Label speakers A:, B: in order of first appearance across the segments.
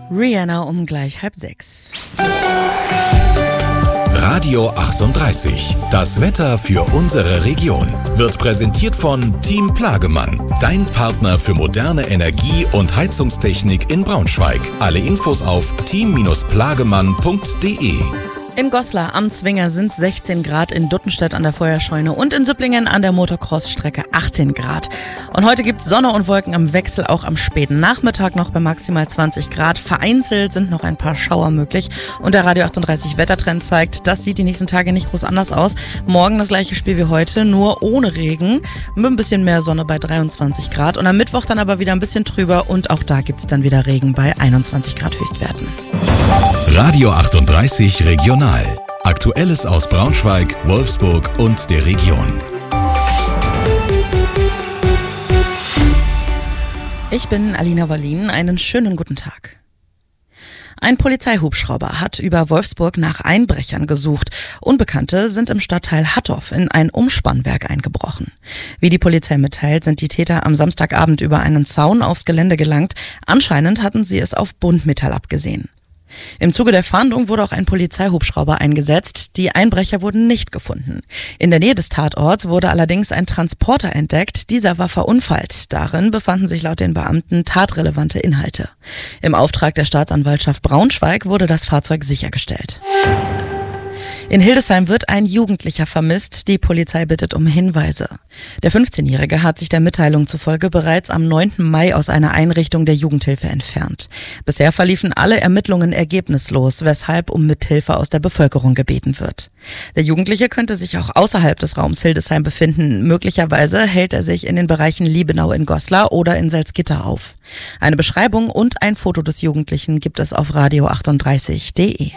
A: Rihanna um gleich 5:30.
B: Radio 38. Das Wetter für unsere Region wird präsentiert von Team Plagemann. Dein Partner für moderne Energie- und Heizungstechnik in Braunschweig. Alle Infos auf team-plagemann.de.
A: In Goslar am Zwinger sind 16 Grad, in Duttenstedt an der Feuerscheune und in Süpplingen an der Motocross-Strecke 18 Grad. Und heute gibt es Sonne und Wolken am Wechsel, auch am späten Nachmittag noch bei maximal 20 Grad. Vereinzelt sind noch ein paar Schauer möglich. Und der Radio 38 Wettertrend zeigt, das sieht die nächsten Tage nicht groß anders aus. Morgen das gleiche Spiel wie heute, nur ohne Regen, mit ein bisschen mehr Sonne bei 23 Grad. Und am Mittwoch dann aber wieder ein bisschen trüber und auch da gibt es dann wieder Regen bei 21 Grad Höchstwerten.
B: Radio 38 Regional. Aktuelles aus Braunschweig, Wolfsburg und der Region.
A: Ich bin Alina Wallin. Einen schönen guten Tag. Ein Polizeihubschrauber hat über Wolfsburg nach Einbrechern gesucht. Unbekannte sind im Stadtteil Hattorf in ein Umspannwerk eingebrochen. Wie die Polizei mitteilt, sind die Täter am Samstagabend über einen Zaun aufs Gelände gelangt. Anscheinend hatten sie es auf Buntmetall abgesehen. Im Zuge der Fahndung wurde auch ein Polizeihubschrauber eingesetzt. Die Einbrecher wurden nicht gefunden. In der Nähe des Tatorts wurde allerdings ein Transporter entdeckt. Dieser war verunfallt. Darin befanden sich laut den Beamten tatrelevante Inhalte. Im Auftrag der Staatsanwaltschaft Braunschweig wurde das Fahrzeug sichergestellt. In Hildesheim wird ein Jugendlicher vermisst. Die Polizei bittet um Hinweise. Der 15-Jährige hat sich der Mitteilung zufolge bereits am 9. Mai aus einer Einrichtung der Jugendhilfe entfernt. Bisher verliefen alle Ermittlungen ergebnislos, weshalb um Mithilfe aus der Bevölkerung gebeten wird. Der Jugendliche könnte sich auch außerhalb des Raums Hildesheim befinden. Möglicherweise hält er sich in den Bereichen Liebenau in Goslar oder in Salzgitter auf. Eine Beschreibung und ein Foto des Jugendlichen gibt es auf radio38.de.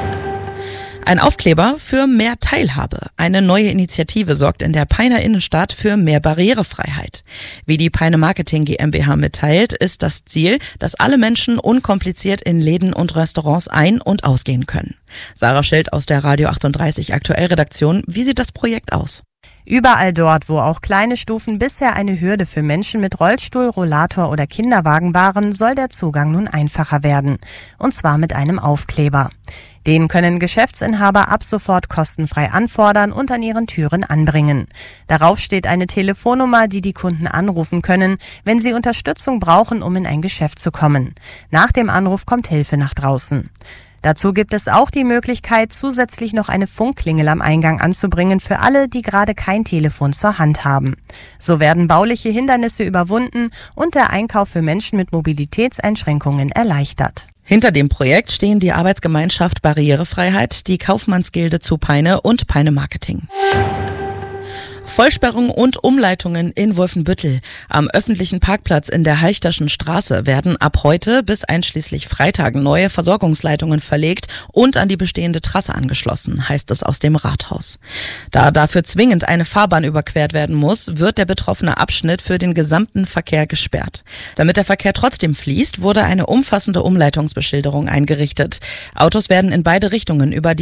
A: Ein Aufkleber für mehr Teilhabe. Eine neue Initiative sorgt in der Peiner Innenstadt für mehr Barrierefreiheit. Wie die Peine Marketing GmbH mitteilt, ist das Ziel, dass alle Menschen unkompliziert in Läden und Restaurants ein- und ausgehen können. Sarah Schild aus der Radio 38 Aktuellredaktion. Wie sieht das Projekt aus?
C: Überall dort, wo auch kleine Stufen bisher eine Hürde für Menschen mit Rollstuhl, Rollator oder Kinderwagen waren, soll der Zugang nun einfacher werden. Und zwar mit einem Aufkleber. Den können Geschäftsinhaber ab sofort kostenfrei anfordern und an ihren Türen anbringen. Darauf steht eine Telefonnummer, die die Kunden anrufen können, wenn sie Unterstützung brauchen, um in ein Geschäft zu kommen. Nach dem Anruf kommt Hilfe nach draußen. Dazu gibt es auch die Möglichkeit, zusätzlich noch eine Funkklingel am Eingang anzubringen für alle, die gerade kein Telefon zur Hand haben. So werden bauliche Hindernisse überwunden und der Einkauf für Menschen mit Mobilitätseinschränkungen erleichtert.
A: Hinter dem Projekt stehen die Arbeitsgemeinschaft Barrierefreiheit, die Kaufmannsgilde zu Peine und Peine Marketing. Vollsperrung und Umleitungen in Wolfenbüttel. Am öffentlichen Parkplatz in der Heichterschen Straße werden ab heute bis einschließlich Freitag neue Versorgungsleitungen verlegt und an die bestehende Trasse angeschlossen, heißt es aus dem Rathaus. Da dafür zwingend eine Fahrbahn überquert werden muss, wird der betroffene Abschnitt für den gesamten Verkehr gesperrt. Damit der Verkehr trotzdem fließt, wurde eine umfassende Umleitungsbeschilderung eingerichtet. Autos werden in beide Richtungen über die